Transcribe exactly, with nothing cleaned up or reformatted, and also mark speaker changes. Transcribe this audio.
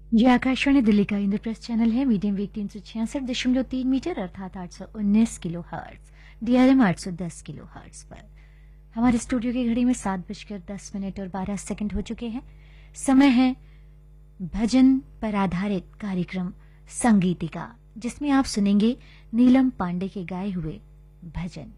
Speaker 1: ये आकाशवाणी दिल्ली का इंद्रप्रस्थ चैनल है। मीडियम वेग तीन सौ छियासठ दशमलव तीन मीटर अर्थात आठ सौ उन्नीस किलो हर्ट्ज, डीआरएम आठ सौ दस किलो हर्ट्ज पर। हमारे स्टूडियो की घड़ी में सात बजकर दस मिनट और बारह सेकंड हो चुके हैं। समय है भजन पर आधारित कार्यक्रम संगीतिका, जिसमें आप सुनेंगे नीलम पांडे के गाए हुए भजन।